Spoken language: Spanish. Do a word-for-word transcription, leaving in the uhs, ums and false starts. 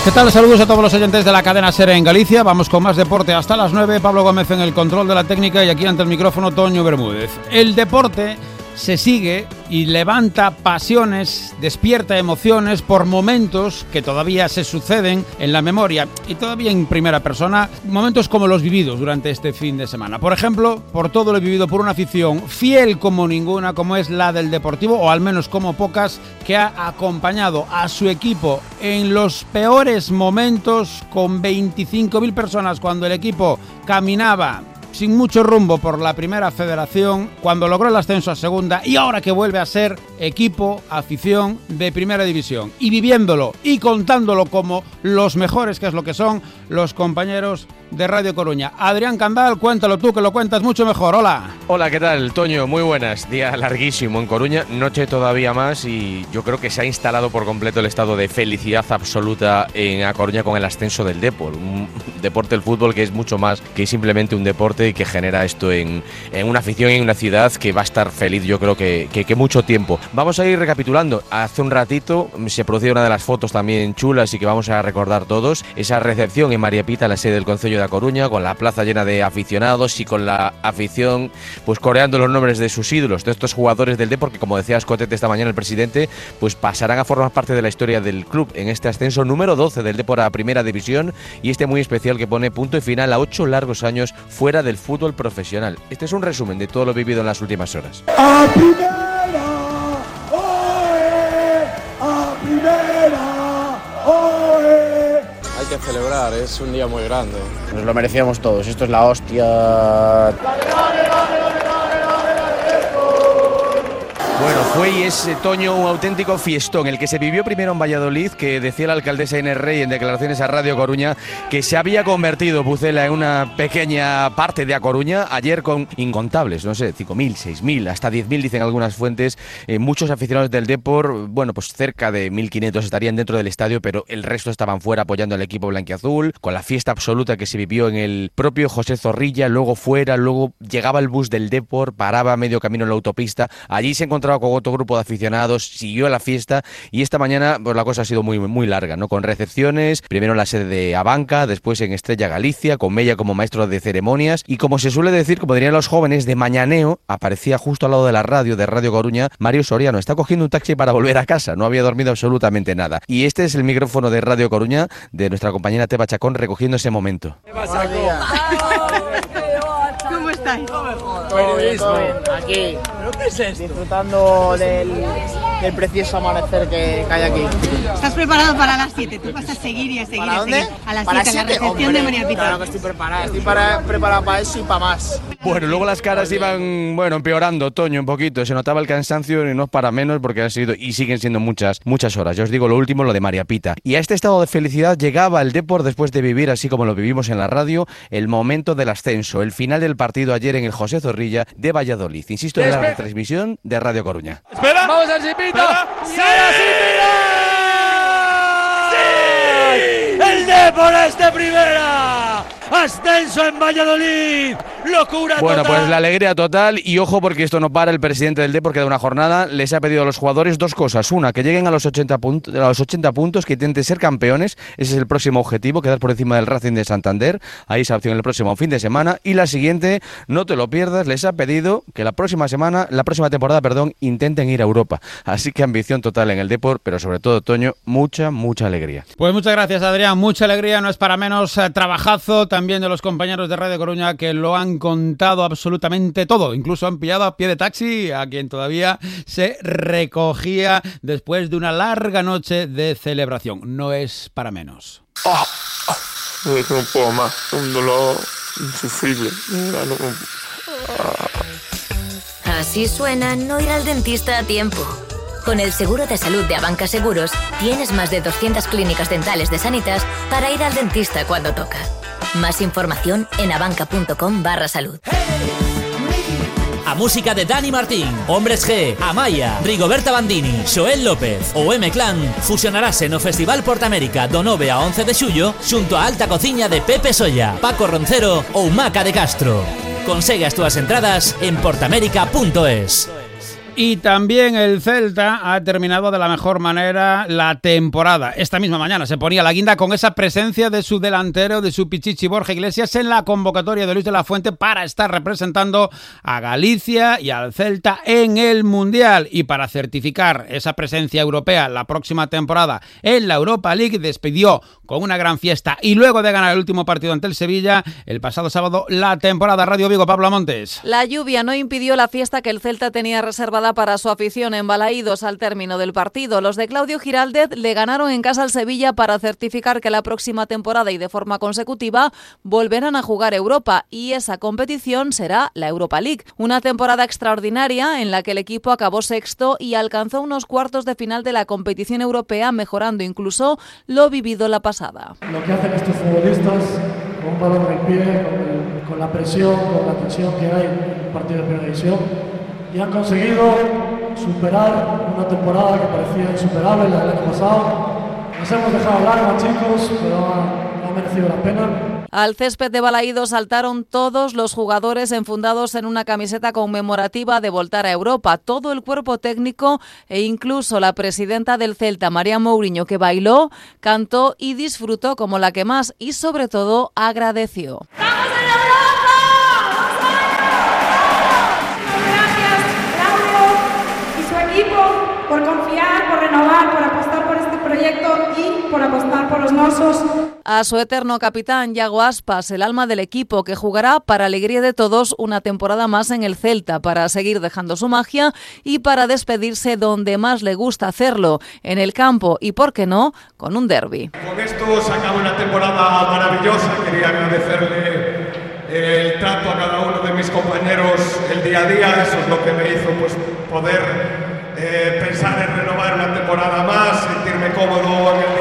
¿Qué tal? Saludos a todos los oyentes de la cadena SER en Galicia. Vamos con más deporte hasta las nueve. Pablo Gómez en el control de la técnica y aquí ante el micrófono Toño Bermúdez. El deporte se sigue y levanta pasiones, despierta emociones por momentos que todavía se suceden en la memoria y todavía en primera persona, momentos como los vividos durante este fin de semana. Por ejemplo, por todo lo vivido por una afición fiel como ninguna, como es la del Deportivo, o al menos como pocas, que ha acompañado a su equipo en los peores momentos con veinticinco mil personas cuando el equipo caminaba sin mucho rumbo por la primera federación, cuando logró el ascenso a segunda y ahora que vuelve a ser equipo, afición de primera división. Y viviéndolo y contándolo como los mejores, que es lo que son los compañeros de Radio Coruña. Adrián Candal, cuéntalo tú, que lo cuentas mucho mejor. Hola. Hola, ¿qué tal, Toño? Muy buenas. Día larguísimo en Coruña, noche todavía más y yo creo que se ha instalado por completo el estado de felicidad absoluta en A Coruña con el ascenso del Depor. Un deporte, el fútbol, que es mucho más que simplemente un deporte y que genera esto en, en una afición y en una ciudad que va a estar feliz, yo creo que, que, que mucho tiempo. Vamos a ir recapitulando. Hace un ratito se produjo una de las fotos también chulas y que vamos a recordar todos, esa recepción en María Pita, la sede del Concello de A Coruña, con la plaza llena de aficionados y con la afición pues coreando los nombres de sus ídolos, de estos jugadores del Depor que, como decía Escotete esta mañana el presidente, pues pasarán a formar parte de la historia del club en este ascenso número doce del Depor a Primera División y este muy especial que pone punto y final a ocho largos años fuera del fútbol profesional. Este es un resumen de todo lo vivido en las últimas horas. ¡A primera! ¡Oe! ¡A primera! ¡Oe! Hay que celebrar, es un día muy grande. Nos lo merecíamos todos, esto es la hostia. Bueno, fue y es, Toño, un auténtico fiestón, el que se vivió primero en Valladolid, que decía la alcaldesa Inés Rey en declaraciones a Radio Coruña que se había convertido Pucela en una pequeña parte de A Coruña, ayer con incontables, no sé, cinco mil, seis mil, hasta diez mil dicen algunas fuentes, eh, muchos aficionados del Depor, bueno, pues cerca de mil quinientos estarían dentro del estadio, pero el resto estaban fuera apoyando al equipo blanquiazul, con la fiesta absoluta que se vivió en el propio José Zorrilla, luego fuera, luego llegaba el bus del Depor, paraba a medio camino en la autopista, allí se encontraba con otro grupo de aficionados, siguió la fiesta y esta mañana pues la cosa ha sido muy muy larga, ¿no? Con recepciones, primero en la sede de Abanca, después en Estrella Galicia, con Mella como maestro de ceremonias y, como se suele decir, como dirían los jóvenes, de mañaneo, aparecía justo al lado de la radio de Radio Coruña Mario Soriano. Está cogiendo un taxi para volver a casa, no había dormido absolutamente nada. Y este es el micrófono de Radio Coruña de nuestra compañera Teba Chacón recogiendo ese momento. ¿Cómo estáis? Todo bien, todo bien. Aquí, ¿Pero qué es esto? disfrutando del, del precioso amanecer que, que hay aquí. ¿Estás preparado para las siete? Tú vas a seguir y a seguir ¿Para y a dónde? seguir. A las ¿Para siete, la siete? recepción Hombre, de María Pita. Claro que estoy preparado, estoy para, preparado para eso y para más. Bueno, luego las caras iban, bueno, empeorando, Toño, un poquito. Se notaba el cansancio y no es para menos porque han sido y siguen siendo muchas, muchas horas. Yo os digo lo último, lo de María Pita. Y a este estado de felicidad llegaba el Depor después de vivir, así como lo vivimos en la radio, el momento del ascenso, el final del partido ayer en el José Zorrilla de Valladolid. Insisto, en la retransmisión de Radio Coruña. ¡Espera! ¡Vamos al Sipito! ¡Sara Sipito! ¡Sí! ¡El Depor es de primera! ¡Ascenso en Valladolid! ¡Locura Bueno, total! pues la alegría total y ojo porque esto no para. El presidente del Depor, que da una jornada, les ha pedido a los jugadores dos cosas. Una, que lleguen a los ochenta, punt- a los ochenta puntos, que intenten ser campeones. Ese es el próximo objetivo, quedar por encima del Racing de Santander. Ahí esa opción el próximo fin de semana. Y la siguiente, no te lo pierdas, les ha pedido que la próxima semana, la próxima temporada, perdón, intenten ir a Europa. Así que ambición total en el Depor, pero sobre todo, Toño, mucha, mucha alegría. Pues muchas gracias, Adrián. Mucha alegría, no es para menos. Eh, trabajazo también de los compañeros de Radio Coruña que lo han contado absolutamente todo. Incluso han pillado a pie de taxi a quien todavía se recogía después de una larga noche de celebración. No es para menos. Oh, oh, no puedo más, un dolor insufrible. No, no, ah. Así suena no ir al dentista a tiempo. Con el seguro de salud de Abanca Seguros tienes más de doscientas clínicas dentales de Sanitas para ir al dentista cuando toca. Más información en abanca.com barra salud. A música de Dani Martín, Hombres G, Amaya, Rigoberta Bandini, Xoel López ou M-Clan fusionarase no Festival Portamérica do nove a once de xullo xunto a Alta Cociña de Pepe Solla, Paco Roncero ou Maca de Castro. Consegue as túas entradas en portamérica punto es. Y también el Celta ha terminado de la mejor manera la temporada. Esta misma mañana se ponía la guinda con esa presencia de su delantero, de su pichichi Borja Iglesias, en la convocatoria de Luis de la Fuente para estar representando a Galicia y al Celta en el Mundial. Y para certificar esa presencia europea la próxima temporada en la Europa League, despidió con una gran fiesta y luego de ganar el último partido ante el Sevilla el pasado sábado la temporada. Radio Vigo, Pablo Montes. La lluvia no impidió la fiesta que el Celta tenía reservada para su afición en Balaídos al término del partido. Los de Claudio Giraldez le ganaron en casa al Sevilla para certificar que la próxima temporada y de forma consecutiva volverán a jugar Europa, y esa competición será la Europa League. Una temporada extraordinaria en la que el equipo acabó sexto y alcanzó unos cuartos de final de la competición europea, mejorando incluso lo vivido la pasada. Lo que hacen estos futbolistas con un balón en el pie, con, el, con la presión, con la tensión que hay en un partido de primera división, y han conseguido superar una temporada que parecía insuperable, la del año pasado. Nos hemos dejado lágrimas, chicos, pero ha, ha merecido la pena. Al césped de Balaídos saltaron todos los jugadores enfundados en una camiseta conmemorativa de voltar a Europa, todo el cuerpo técnico e incluso la presidenta del Celta, María Mourinho, que bailó, cantó y disfrutó como la que más, y sobre todo agradeció. ¡Vamos en Europa! Por confiar, por renovar, por apostar por este proyecto y por apostar por los nosos. A su eterno capitán, Yago Aspas, el alma del equipo, que jugará para alegría de todos una temporada más en el Celta, para seguir dejando su magia y para despedirse donde más le gusta hacerlo, en el campo y, por qué no, con un derbi. Con esto se acaba una temporada maravillosa. Quería agradecerle el trato a cada uno de mis compañeros, el día a día. Eso es lo que me hizo pues poder Eh, pensar en renovar una temporada más, sentirme cómodo en el